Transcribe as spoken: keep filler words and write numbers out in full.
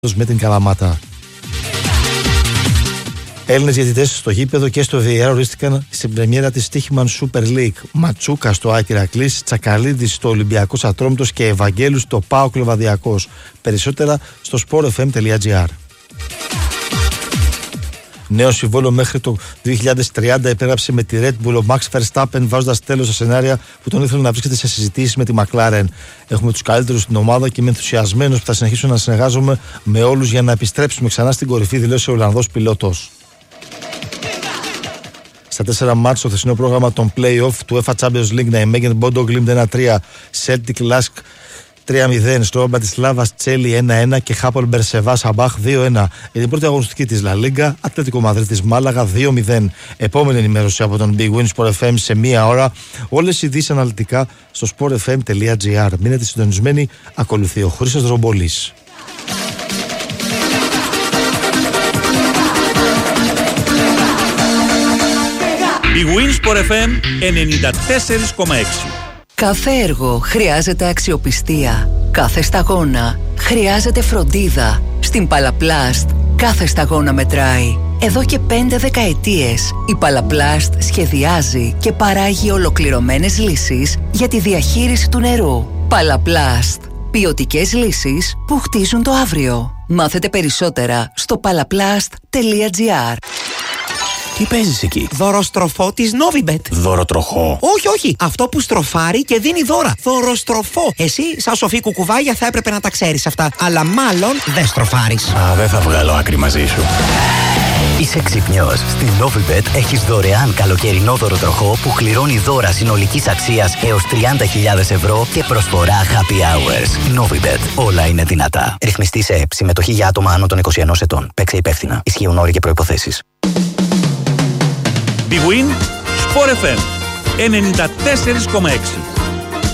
με την Καλαμάτα. Έλληνες διαιτητές στο γήπεδο και στο βι έι αρ ορίστηκαν στην πρεμιέρα της Στίχημαν Super League. Ματσούκα στο Άκη Ηρακλής, Τσακαλίδης στο Ολυμπιακός Ατρόμητος και Ευαγγέλου στο ΠΑΟΚ Λεβαδιακός. Περισσότερα στο sport f m τελεία g r. Νέο συμβόλαιο μέχρι το δύο χιλιάδες τριάντα υπέγραψε με τη Red Bull ο Max Verstappen, βάζοντας τέλος στα σενάρια που τον ήθελαν να βρίσκεται σε συζητήσεις με τη McLaren. Έχουμε τους καλύτερους στην ομάδα και είμαι ενθουσιασμένος που θα συνεχίσω να συνεργάζομαι με όλους για να επιστρέψουμε ξανά στην κορυφή, δηλώσει ο Ολλανδός πιλότος. Στα τέσσερα μάτς στο χθεσινό πρόγραμμα των play-off του UEFA Champions League, Ναϊμέγεν Μπόντο Γκλίμπντ ένα τρία, Celtic Lask τρία μηδέν, στο Μπρατισλάβας Τσέλι ένα ένα και Χάπολ Μπερσεβά Σαμπάχ δύο ένα. Για την πρώτη αγωνιστική της Λα Λίγκα, Ατλέτικο Μαδρίτης Μάλαγα δύο μηδέν. Επόμενη ενημέρωση από τον Big Win Sport εφ εμ σε μία ώρα. Όλες οι ειδήσεις αναλυτικά στο sport f m τελεία g r. Μείνετε συντονισμένοι, ακολουθεί ο Χρήστος Δρομπολής. Big Win Sport εφ εμ ενενήντα τέσσερα κόμμα έξι. Κάθε έργο χρειάζεται αξιοπιστία. Κάθε σταγόνα χρειάζεται φροντίδα. Στην Παλαπλάστ κάθε σταγόνα μετράει. Εδώ και πέντε δεκαετίες η Παλαπλάστ σχεδιάζει και παράγει ολοκληρωμένες λύσεις για τη διαχείριση του νερού. Παλαπλάστ. Ποιοτικές λύσεις που χτίζουν το αύριο. Μάθετε περισσότερα στο παλαπλάστ τελεία gr. Τι παίζεις εκεί? Δωροστροφό της Novibet. Δωροτροχό? Όχι, όχι. Αυτό που στροφάρει και δίνει δώρα. Δωροστροφό. Εσύ, σαν σοφή κουκουβάγια, θα έπρεπε να τα ξέρεις αυτά. Αλλά μάλλον δεν στροφάρεις. Α, δεν θα βγάλω άκρη μαζί σου. Είσαι ξυπνιός. Στην Novibet έχεις δωρεάν καλοκαιρινό δωροτροχό που κληρώνει δώρα συνολικής αξίας έως τριάντα χιλιάδες ευρώ και προσφορά happy hours. Novibet. Όλα είναι δυνατά. Ρυθμιστή σε ΕΠ. Συμμετοχή για άτομα άνω των είκοσι ενός ετών. Παίξε υπεύθυνα. Ισχύουν όροι και προϋποθέσεις. Big Win Sport εφ εμ ενενήντα τέσσερα κόμμα έξι.